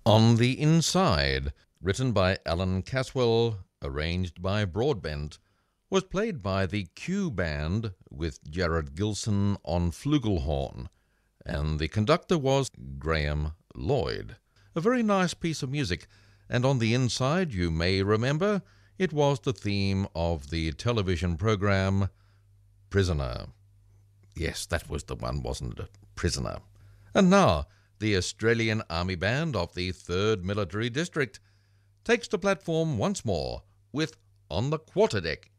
On the Inside, written by Alan Caswell, arranged by Broadbent, was played by the Q Band with Jared Gilson on flugelhorn, and the conductor was Graham Lloyd. A very nice piece of music, and on the inside, you may remember, it was the theme of the television program Prisoner. Yes, that was the one, wasn't it? Prisoner. And now, the Australian Army Band of the 3rd Military District takes the platform once more with On the Quarterdeck.